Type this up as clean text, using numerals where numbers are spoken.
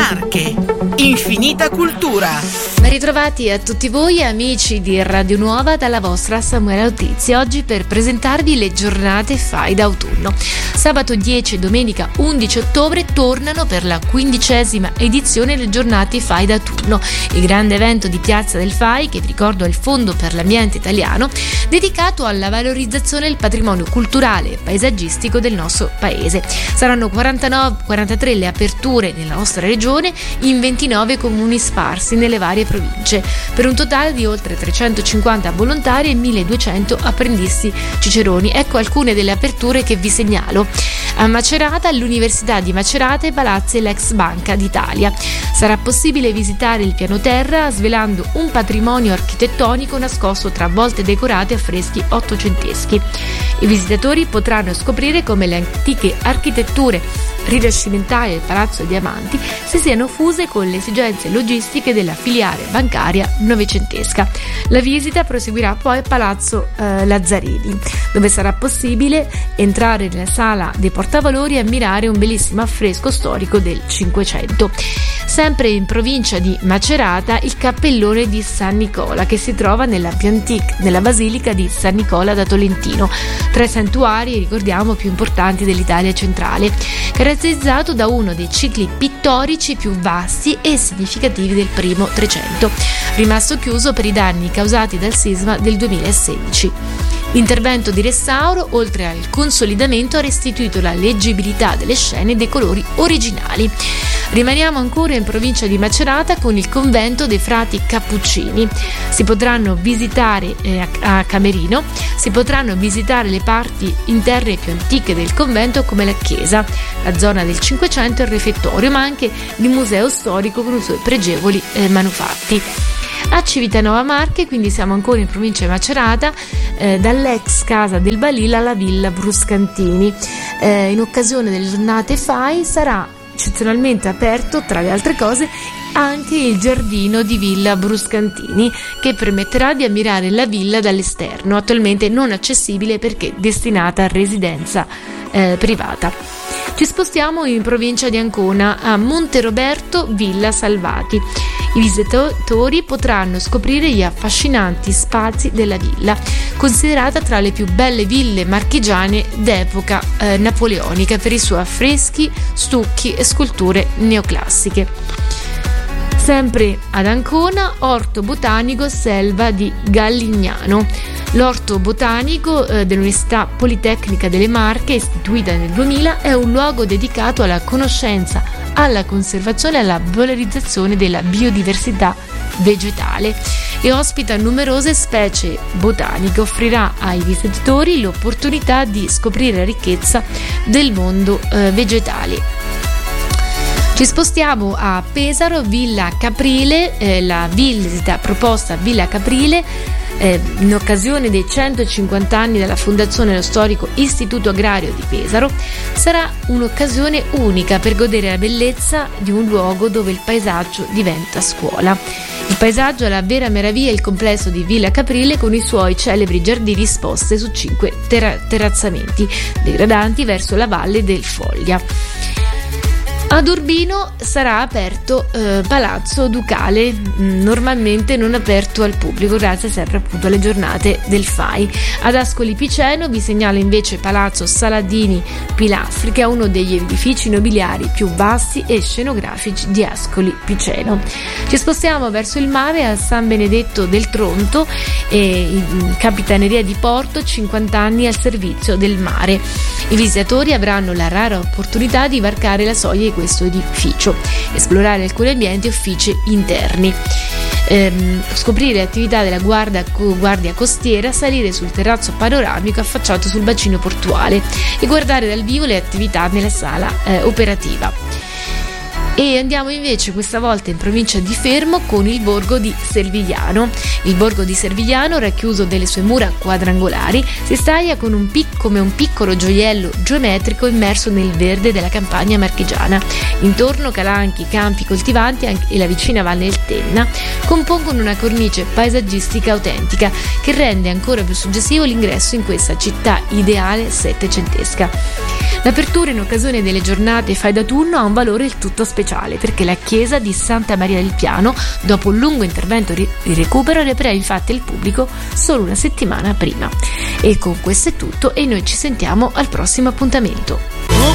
Marche, infinita cultura. Ben ritrovati a tutti voi amici di Radio Nuova dalla vostra Samuele Autizzi, oggi per presentarvi le giornate FAI d'autunno. Sabato 10 e domenica 11 ottobre tornano per la 15ª edizione le giornate FAI d'autunno, il grande evento di Piazza del FAI che vi ricordo è il Fondo per l'Ambiente Italiano, dedicato alla valorizzazione del patrimonio culturale e paesaggistico del nostro paese. Saranno 43 le aperture nella nostra regione in 29 comuni sparsi nelle varie province, per un totale di oltre 350 volontari e 1200 apprendisti ciceroni. Ecco alcune delle aperture che vi segnalo. A Macerata, all'Università di Macerata e Palazzi l'ex Banca d'Italia. Sarà possibile visitare il piano terra svelando un patrimonio architettonico nascosto tra volte decorate a affreschi ottocenteschi. I visitatori potranno scoprire come le antiche architetture rinascimentali del Palazzo dei Diamanti si siano fuse con le esigenze logistiche della filiale bancaria novecentesca. La visita proseguirà poi a Palazzo Lazzarini, dove sarà possibile entrare nella sala dei portavalori e ammirare un bellissimo affresco storico del Cinquecento. Sempre in provincia di Macerata, il cappellone di San Nicola, che si trova nella basilica di San Nicola da Tolentino, tra i santuari, ricordiamo, più importanti dell'Italia centrale, caratterizzato da uno dei cicli pittorici più vasti e significativi del primo Trecento, rimasto chiuso per i danni causati dal sisma del 2016. L'intervento di restauro, oltre al consolidamento, ha restituito la leggibilità delle scene e dei colori originali. Rimaniamo ancora in provincia di Macerata con il convento dei frati Cappuccini. Si potranno visitare a Camerino, si potranno visitare le parti interne più antiche del convento come la chiesa, la zona del Cinquecento e il refettorio, ma anche il museo storico con i suoi pregevoli manufatti. A Civitanova Marche, quindi siamo ancora in provincia di Macerata, dall'ex casa del Balilla alla villa Bruscantini. In occasione delle giornate FAI sarà eccezionalmente aperto, tra le altre cose, anche il giardino di Villa Bruscantini, che permetterà di ammirare la villa dall'esterno, attualmente non accessibile perché destinata a residenza privata. Ci spostiamo in provincia di Ancona, a Monteroberto Villa Salvati. I visitatori potranno scoprire gli affascinanti spazi della villa, considerata tra le più belle ville marchigiane d'epoca napoleonica per i suoi affreschi, stucchi e sculture neoclassiche. Sempre ad Ancona, Orto Botanico Selva di Gallignano. L'Orto Botanico dell'Università Politecnica delle Marche, istituita nel 2000, è un luogo dedicato alla conoscenza, alla conservazione e alla valorizzazione della biodiversità vegetale e ospita numerose specie botaniche. Offrirà ai visitatori l'opportunità di scoprire la ricchezza del mondo vegetale. Ci spostiamo a Pesaro, Villa Caprile, la visita proposta a Villa Caprile in occasione dei 150 anni della fondazione dello storico Istituto Agrario di Pesaro. Sarà un'occasione unica per godere la bellezza di un luogo dove il paesaggio diventa scuola. Il paesaggio è la vera meraviglia, il complesso di Villa Caprile con i suoi celebri giardini disposti su 5 terrazzamenti degradanti verso la valle del Foglia. Ad Urbino sarà aperto Palazzo Ducale, normalmente non aperto al pubblico grazie sempre appunto alle giornate del FAI. Ad Ascoli Piceno vi segnalo invece Palazzo Saladini Pilastri, che è uno degli edifici nobiliari più vasti e scenografici di Ascoli Piceno. Ci spostiamo verso il mare a San Benedetto del Tronto, in Capitaneria di Porto, 50 anni al servizio del mare. I visitatori avranno la rara opportunità di varcare la soglia di questo edificio, esplorare alcuni ambienti e uffici interni, scoprire le attività della guardia costiera, salire sul terrazzo panoramico affacciato sul bacino portuale e guardare dal vivo le attività nella sala operativa. E andiamo invece questa volta in provincia di Fermo con il borgo di Servigliano. Il borgo di Servigliano, racchiuso delle sue mura quadrangolari, si staglia come un piccolo gioiello geometrico immerso nel verde della campagna marchigiana. Intorno calanchi, campi coltivanti e la vicina Valle del Tenna compongono una cornice paesaggistica autentica che rende ancora più suggestivo l'ingresso in questa città ideale settecentesca. L'apertura in occasione delle giornate FAI d'autunno ha un valore del tutto speciale. speciale perché la chiesa di Santa Maria del Piano, dopo un lungo intervento di recupero, riaprirà infatti al pubblico solo una settimana prima. E con questo è tutto e noi ci sentiamo al prossimo appuntamento.